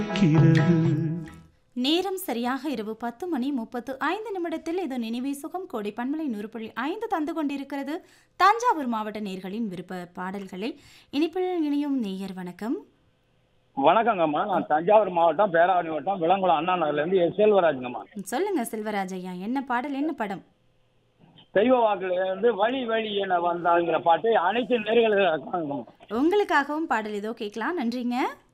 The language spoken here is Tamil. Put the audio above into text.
நேரம் சரியாக இரவு 10:35 இது நினைவே சுகம் கோடை பண்பலை 100.5 தந்து கொண்டிருக்கிறது. தஞ்சாவூர் மாவட்ட நேயர்களின் விருப்ப பாடல்களை இனிப்பில் இணையும் நேயர் வணக்கம். வணக்கங்கம்மா. நான் தஞ்சாவூர் மாவட்டம் பேராவூரணி வட்டம் விலங்குளம் அண்ணா நகர்லேருந்து செல்வராஜுங்கம்மா. சொல்லுங்க செல்வராஜ் ஐயா, என்ன பாடல், என்ன படம்? தெய்வ வாக்குல இருந்து வழி வழி என வந்தாங்கிற பாட்டு அனைத்து நேர்களும் உங்களுக்காகவும் பாடல் ஏதோ கேட்கலாம். நன்றிங்க.